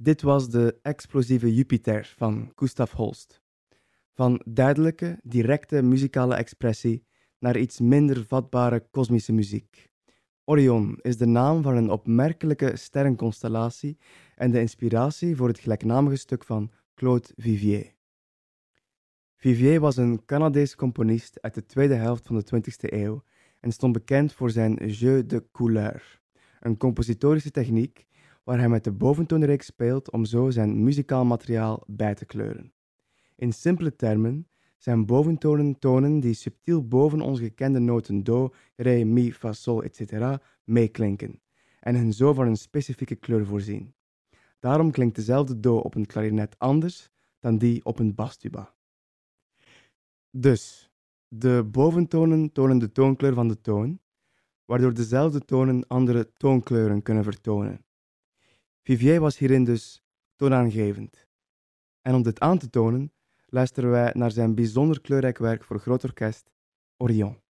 Dit was de explosieve Jupiter van Gustav Holst. Van duidelijke, directe muzikale expressie naar iets minder vatbare kosmische muziek. Orion is de naam van een opmerkelijke sterrenconstellatie en de inspiratie voor het gelijknamige stuk van Claude Vivier. Vivier was een Canadees componist uit de tweede helft van de 20e eeuw en stond bekend voor zijn jeu de couleur, een compositorische techniek waar hij met de boventoonreeks speelt om zo zijn muzikaal materiaal bij te kleuren. In simpele termen zijn boventonen tonen die subtiel boven onze gekende noten do, re, mi, fa, sol, etc. meeklinken en hen zo van een specifieke kleur voorzien. Daarom klinkt dezelfde do op een klarinet anders dan die op een bastuba. Dus, de boventonen tonen de toonkleur van de toon, waardoor dezelfde tonen andere toonkleuren kunnen vertonen. Vivier was hierin dus toonaangevend. En om dit aan te tonen, luisteren wij naar zijn bijzonder kleurrijk werk voor groot orkest, Orion.